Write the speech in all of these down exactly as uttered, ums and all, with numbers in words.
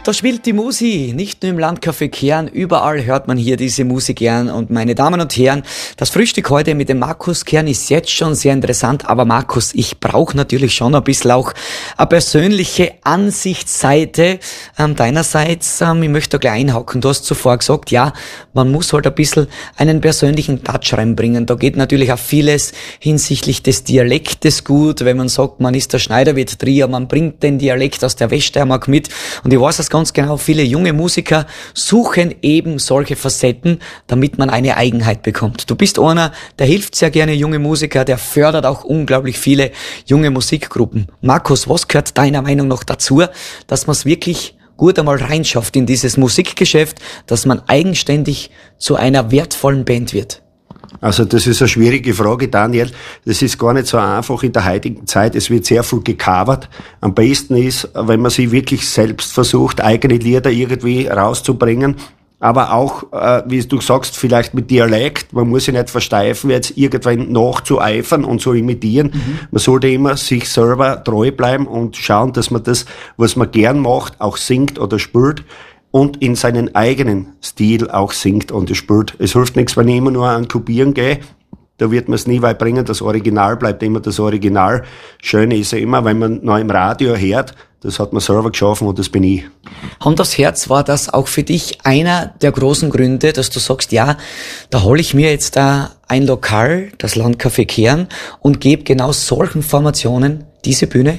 Da spielt die Musi, nicht nur im Landcafé Kern, überall hört man hier diese Musik gern. Und meine Damen und Herren, das Frühstück heute mit dem Markus Kern ist jetzt schon sehr interessant. Aber Markus, ich brauche natürlich schon ein bisschen auch eine persönliche Ansichtsseite ähm, deinerseits. Ähm, ich möchte da gleich einhaken. Du hast zuvor gesagt, ja, man muss halt ein bisschen einen persönlichen Touch reinbringen. Da geht natürlich auch vieles hinsichtlich des Dialektes gut. Wenn man sagt, man ist der Schneiderwirt Trier, man bringt den Dialekt aus der Weststeiermark mit. Und ich weiß es ganz genau, viele junge Musiker suchen eben solche Facetten, damit man eine Eigenheit bekommt. Du bist einer, der hilft sehr gerne junge Musiker, der fördert auch unglaublich viele junge Musikgruppen. Markus, was gehört deiner Meinung nach dazu, dass man es wirklich gut einmal reinschafft in dieses Musikgeschäft, dass man eigenständig zu einer wertvollen Band wird? Also das ist eine schwierige Frage, Daniel. Das ist gar nicht so einfach in der heutigen Zeit. Es wird sehr viel gecovert. Am besten ist, wenn man sich wirklich selbst versucht, eigene Lieder irgendwie rauszubringen. Aber auch, äh, wie du sagst, vielleicht mit Dialekt. Man muss sich nicht versteifen, jetzt irgendwann nachzueifern und zu imitieren. Mhm. Man sollte immer sich selber treu bleiben und schauen, dass man das, was man gern macht, auch singt oder spielt. Und in seinen eigenen Stil auch singt und spielt. Es hilft nichts, wenn ich immer nur an Kopieren gehe. Da wird man es nie weit bringen. Das Original bleibt immer das Original. Schöne ist ja immer, wenn man noch im Radio hört, das hat man selber geschaffen und das bin ich. Hand aufs Herz, war das auch für dich einer der großen Gründe, dass du sagst, ja, da hole ich mir jetzt da ein Lokal, das Landcafé Kern, und gebe genau solchen Formationen diese Bühne?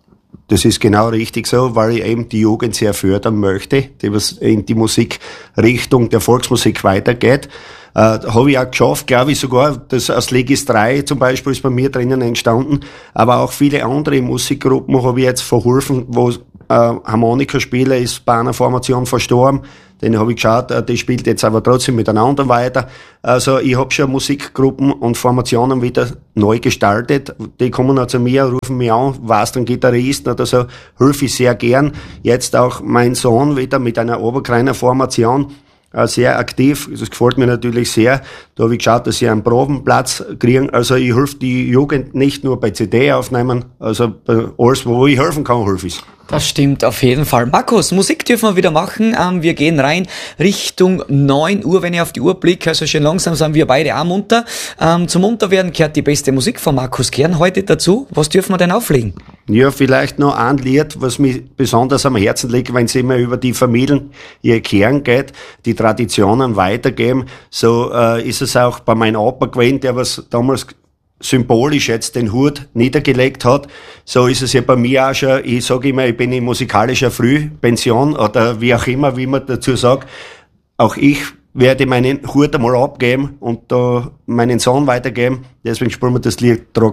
Das ist genau richtig so, weil ich eben die Jugend sehr fördern möchte, die was in die Musikrichtung der Volksmusik weitergeht. Äh, habe ich auch geschafft, glaube ich sogar, das aus Legis drei zum Beispiel ist bei mir drinnen entstanden, aber auch viele andere Musikgruppen habe ich jetzt verholfen, wo äh, Harmonikaspieler ist bei einer Formation verstorben. Den habe ich geschaut, die spielt jetzt aber trotzdem miteinander weiter. Also ich habe schon Musikgruppen und Formationen wieder neu gestaltet. Die kommen auch zu mir, rufen mich an, was ein Gitarrist oder so, helfe ich sehr gern. Jetzt auch mein Sohn wieder mit einer Oberkreiner Formation. Sehr aktiv, das gefällt mir natürlich sehr. Da habe ich geschaut, dass sie einen Probenplatz kriegen. Also ich helfe die Jugend nicht nur bei C D aufnehmen, also bei alles, wo ich helfen kann, helfe ich. Das stimmt auf jeden Fall. Markus, Musik dürfen wir wieder machen. Ähm, wir gehen rein Richtung neun Uhr, wenn ich auf die Uhr blicke. Also schön langsam sind wir beide auch munter. Ähm, zum Munterwerden gehört die beste Musik von Markus Kern heute dazu. Was dürfen wir denn auflegen? Ja, vielleicht noch ein Lied, was mir besonders am Herzen liegt, wenn es immer über die Familien, ihr Kern geht, die Traditionen weitergeben. So äh, ist es auch bei meinem Opa gewesen, der was damals symbolisch jetzt den Hut niedergelegt hat. So ist es ja bei mir auch schon. Ich sage immer, ich bin in musikalischer Frühpension oder wie auch immer, wie man dazu sagt. Auch ich werde meinen Hut einmal abgeben und da meinen Sohn weitergeben. Deswegen spielen wir das Lied Trog